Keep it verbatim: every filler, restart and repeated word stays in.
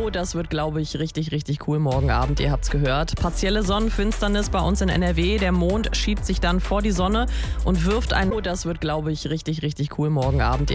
Oh, das wird, glaube ich, richtig, richtig cool morgen Abend. Ihr habt's gehört. Partielle Sonnenfinsternis bei uns in N R W. Der Mond schiebt sich dann vor die Sonne und wirft ein... Oh, das wird, glaube ich, richtig, richtig cool morgen Abend. Ihr